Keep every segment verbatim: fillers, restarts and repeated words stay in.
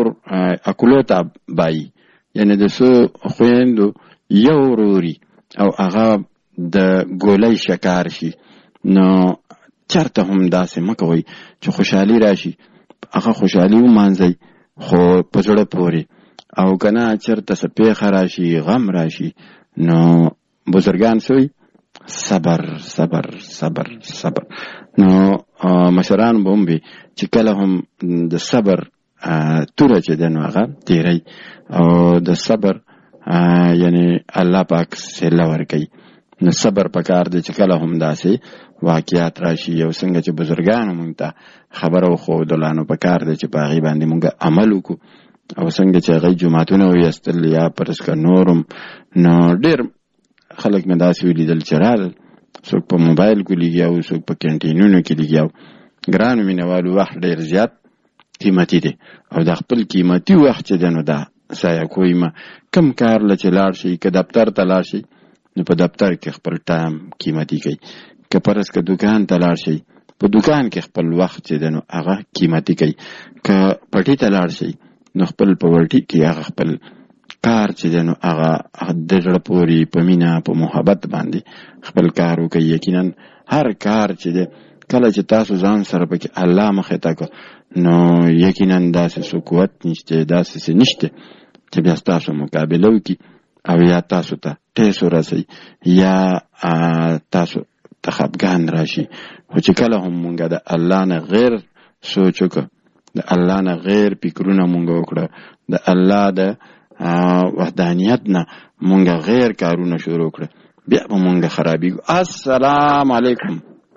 ورور اکلو ته بای، یعنی د سو خویندو یو وروري او هغه د ګولۍ شکار شي، نو چرته هم داسې مه کوئ چې خوشحالي راشي هغه خوشحالي ومانځئ خو په زړه پورې، او که نه چرته څه پیښه راشي غم راشي نو بزرګان سوی صبر صبر صبر صبر. نو مشران به هم وي چې کله هم د صبر توره چې دی نو هغه تیری، او د صبر یعنی الله پاک سله ورکوي. نو صبر پکار دی چې کله هم داسې واقعیات راشي، او څنګه چې بزرګانو مونږ ته خبره وښودله نو پکار دی چې په هغې باندې مونږ عمل وکړو، او څنګه چې هغوی جوماتونه ویستل یا پرس که نورم، نو ډېر خلک مې داسې ولیدل چې رال څوک په موبایل کې لګیا و، څوک په کینټینونو کې لګیا و. ګرانو مینهوالو وخت ډېر زیات قیمتي دی، او د خپل قیمتي وخت چې دی نو دا ضایع کوئ مه. کم کار له چې لاړ شئ، که دفتر ته لاړ شئ نو په دفتر کې خپل ټایم قیمتي کوئ، که پرس که دکان ته لاړ شئ په دکان کې خپل وخت چې دی نو هغه قیمتي کوئ، که پټي ته لاړ شئ نو خپل په وړټي کې هغه خپل کار چې دی نو هغه د زړه پورې په مینه په محبت باندې خپل کار وکړئ. یقینا هر کار چې دی کله چې تاسو ځان سره پکې الله مخې ته کړو نو یقینا داسې څه قوت نشته، داسې څه نشته چې بیا ستاسو مقابله وکړي او یا تاسو ته ټیس ورسوي یا تاسو ته خفګان راشي. خو چې کله هم مونږ د الله نه غیر سوچ وکړو، د الله نه غیر فکرونه مونږ وکړه، د الله د وحدانیت نه مونږ غیر کارونه شروع کړه، بیا به مونږ خرابېږو. السلام علیکم.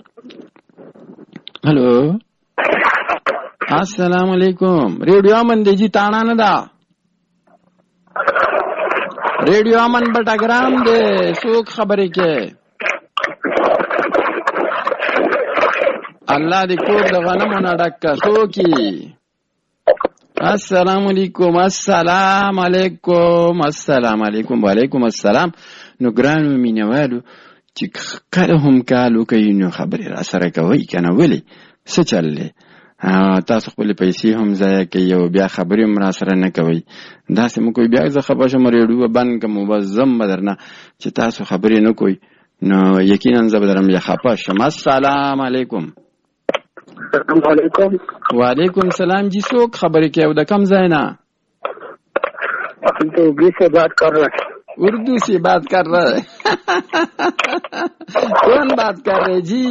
هلو السلام علیکم. ریډیو امن دی جی، تانا نه ده، ریډیو امن بټګرام دی. څوک خبرې کې؟ الله دې کور د غنمو نه ډک که. څوک یې؟ السلام علیکم. السلام علیکم. السلام علیکم. وعلیکم السلام. نو ګرانو مینهوالو چې کله هم کال وکوي نو خبرې را سره کوئ که نه، ولې څه چل دی؟ تاسو خپلې پیسې هم ضایع کوئ او بیا خبرې هم را سره نه کوئ. داسې مه کوئ بیا زه خفه شم ریډیو به بند کړم او بس ځم به در نه چې تاسو خبرې نه کوئ نو یقینا زه به درم بیا خفه شم. السلام علیکم. السلام علیکم. وعلیکم السلام. جی څوک خبرې کوي او د کوم ځای نه؟ تو اردو سے بات کر رہے ہیں. اردو سے بات کر رہے ہیں. کون بات کر رہے جی؟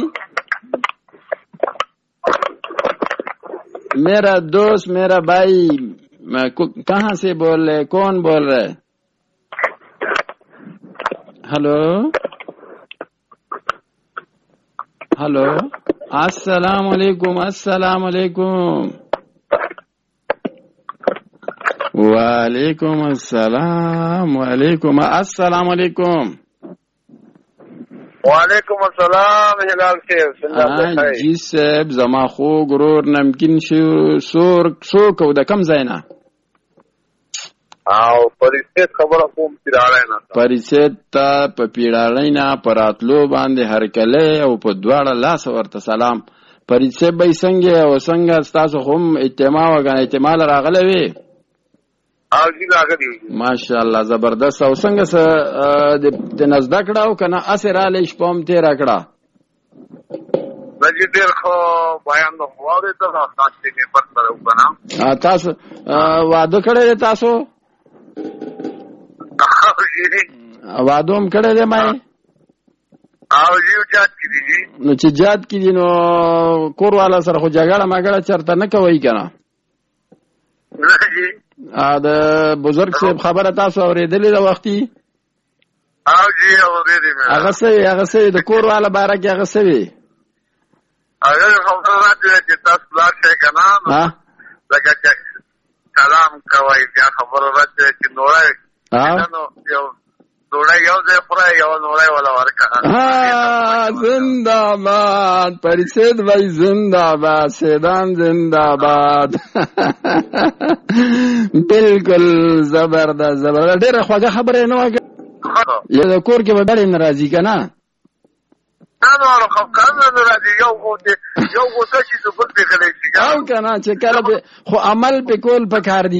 میرا دوست، میرا بھائی. کہاں سے بول رہے؟ کون بول رہے؟ ہلو ہلو. السلام علیکم. السلام علیکم. وعلیکم السلام. وعلیکم السلام علیکم. وعلیکم السلام. هلال صاحب. جی صاحب زما خو ګرور نمکین شو سور څوک او د کم ځای نه؟ او پریسید خبره کوم پیړاړی نه. پریسید ته په پیړاړی نه په راتلو باندې هرکلی او په دواړه لاس ورته سلام. پریسید به یې څنګه او څنګه ستاسو خو هم اجتماع وګڼه احتمال راغلی وي؟ او جی راغلی وي. ماشاءالله زبردست. او څنګه څه د نه زده کړه او که نه هسې رالی شپه هم تېره کړه؟ نه جي ډېر ښه بیان مو واورېده. تاسو یې نیمبر سره وکړه. تاسو واده کړی دی تاسو؟ واده هم کړی دی مای؟ او جی جات کړي دي. نو چې جات کړي نو کور والا سره خو جګړه مګړه چېرته نه کوئ که نه؟ نه جي. د بزرګ صاحب خبره تاسو اورېدلې ده وختي؟ او جی اورېدې مې. هغه څه وي هغه څه وي د کور والا باره کې هغه څه وي؟ هغه خبره راځي چې تاسو لاړ شئ که نه لکه چې سلام کوئ بیا خبره راځي چې نوری یو ډوډۍ یو ځای خورئ یو نوری والا ورکړه. زنده باد پریسید بھائی، زنده باد. سیدان زنده باد. بالکل زبردست زبردست. ډېره خوږه خبره نه وه. یا د کور کې به ډېرې نه راځي که نه؟ نه نو خفګان نه راځي. یو یو غوسه چې د بل پېښلی شي او که نه چې کله خو عمل پې کول پکار دي.